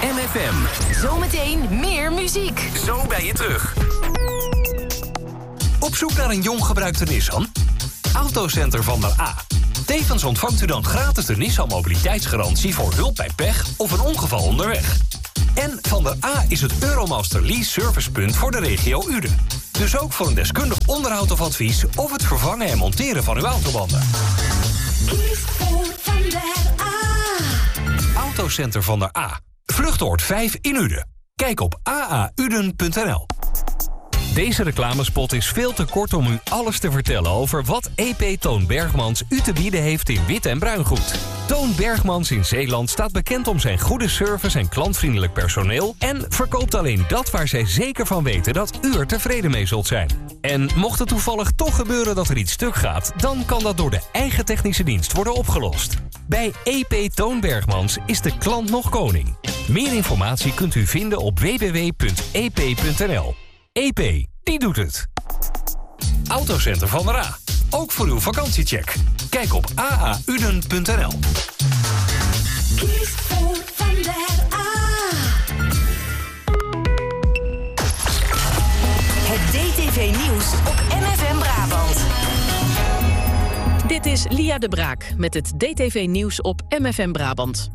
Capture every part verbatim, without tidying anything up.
M F M. Zometeen meer muziek. Zo ben je terug. Op zoek naar een jong gebruikte Nissan? Autocenter Van der A. Tevens ontvangt u dan gratis de Nissan mobiliteitsgarantie voor hulp bij pech of een ongeval onderweg. En Van der A is het Euromaster Lease servicepunt voor de regio Uden. Dus ook voor een deskundig onderhoud of advies of het vervangen en monteren van uw autobanden. Kies voor Van der A. Autocenter Van der A. Vluchtoord vijf in Uden. Kijk op a a uden punt n l. Deze reclamespot is veel te kort om u alles te vertellen over wat E P Toon Bergmans u te bieden heeft in wit en bruingoed. Toon Bergmans in Zeeland staat bekend om zijn goede service en klantvriendelijk personeel en verkoopt alleen dat waar zij zeker van weten dat u er tevreden mee zult zijn. En mocht het toevallig toch gebeuren dat er iets stuk gaat, dan kan dat door de eigen technische dienst worden opgelost. Bij E P Toon Bergmans is de klant nog koning. Meer informatie kunt u vinden op w w w punt e p punt n l. E P, die doet het. Autocenter Van der A. Ook voor uw vakantiecheck. Kijk op a a uden punt n l. Kies voor Van der A. Het D T V-nieuws op M F M Brabant. Dit is Lia de Braak met het D T V-nieuws op M F M Brabant.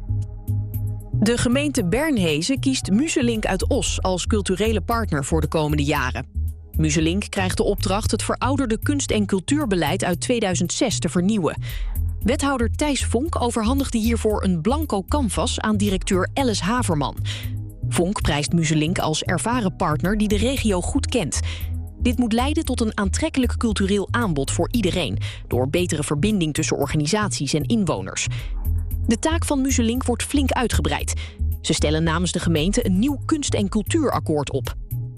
De gemeente Bernhezen kiest Muselink uit Os als culturele partner voor de komende jaren. Muselink krijgt de opdracht het verouderde kunst- en cultuurbeleid uit tweeduizend zes te vernieuwen. Wethouder Thijs Vonk overhandigde hiervoor een blanco canvas aan directeur Alice Haverman. Vonk prijst Muselink als ervaren partner die de regio goed kent. Dit moet leiden tot een aantrekkelijk cultureel aanbod voor iedereen, door betere verbinding tussen organisaties en inwoners. De taak van Muselink wordt flink uitgebreid. Ze stellen namens de gemeente een nieuw kunst- en cultuurakkoord op.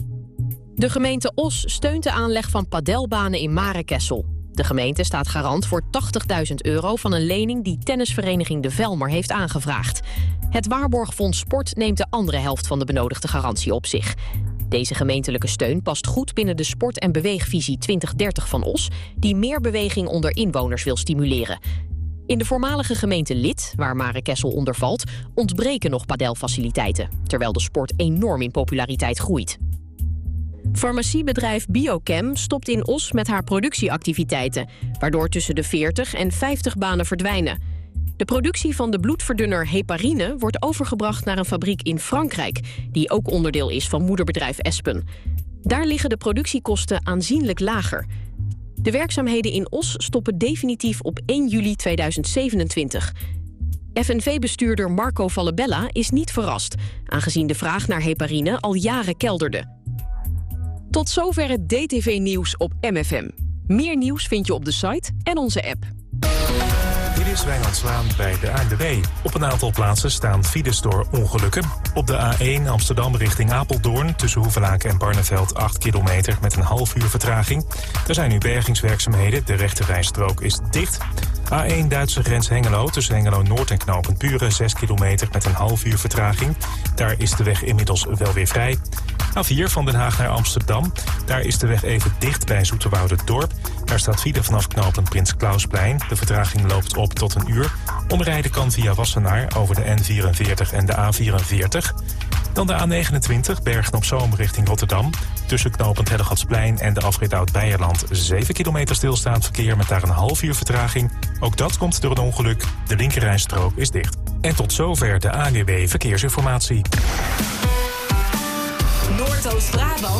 De gemeente Os steunt de aanleg van padelbanen in Marekessel. De gemeente staat garant voor tachtigduizend euro van een lening die tennisvereniging De Velmer heeft aangevraagd. Het Waarborgfonds Sport neemt de andere helft van de benodigde garantie op zich. Deze gemeentelijke steun past goed binnen de sport- en beweegvisie twintig dertig van Os, die meer beweging onder inwoners wil stimuleren. In de voormalige gemeente Lid, waar Marekessel onder valt, ontbreken nog padelfaciliteiten, terwijl de sport enorm in populariteit groeit. Farmaciebedrijf Biochem stopt in Os met haar productieactiviteiten, waardoor tussen de veertig en vijftig banen verdwijnen. De productie van de bloedverdunner heparine wordt overgebracht naar een fabriek in Frankrijk, die ook onderdeel is van moederbedrijf Espen. Daar liggen de productiekosten aanzienlijk lager. De werkzaamheden in Os stoppen definitief op één juli tweeduizend zevenentwintig. F N V-bestuurder Marco Vallebella is niet verrast, aangezien de vraag naar heparine al jaren kelderde. Tot zover het D T V-nieuws op M F M. Meer nieuws vind je op de site en onze app. Dit is Wijnand Slaan bij de A N W B. Op een aantal plaatsen staan files door ongelukken. Op de A één Amsterdam richting Apeldoorn tussen Hoevelaken en Barneveld acht kilometer met een half uur vertraging. Er zijn nu bergingswerkzaamheden, de rechterrijstrook is dicht. A één Duitse grens Hengelo tussen Hengelo Noord en Knooppunt Buren zes kilometer met een half uur vertraging. Daar is de weg inmiddels wel weer vrij. A vier van Den Haag naar Amsterdam. Daar is de weg even dicht bij Zoeterwoude-Dorp. Daar staat file vanaf knooppunt Prins Klausplein. De vertraging loopt op tot een uur. Omrijden kan via Wassenaar over de N vierenveertig en de A vierenveertig. Dan de A negenentwintig, Bergen-op-Zoom richting Rotterdam. Tussen knooppunt Hellegatsplein en de afrit Oud-Beijerland zeven kilometer stilstaand verkeer met daar een half uur vertraging. Ook dat komt door een ongeluk. De linkerrijstrook is dicht. En tot zover de A N W B Verkeersinformatie. Noordoost-Brabant